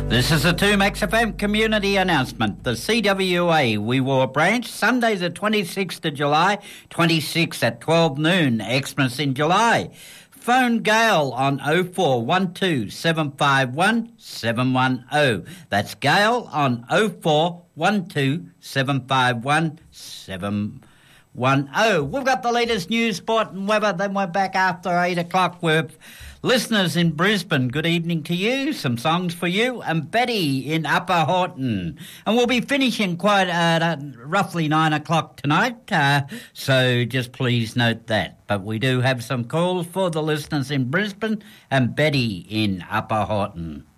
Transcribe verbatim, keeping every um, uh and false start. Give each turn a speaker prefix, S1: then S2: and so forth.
S1: This is a two Max F M community announcement. The C W A Wee Waa branch, Sunday the twenty-sixth of July, twenty-six at twelve noon, Xmas in July. Phone Gail on oh four one two seven five one seven one oh. That's Gail on oh four one two seven five one seven one oh. We've got the latest news, sport and weather. Then we're back after eight o'clock with listeners in Brisbane. Good evening to you. Some songs for you. And Betty in Upper Horton. And we'll be finishing quite at uh, roughly nine o'clock tonight. Uh, so just please note that. But we do have some calls for the listeners in Brisbane and Betty in Upper Horton.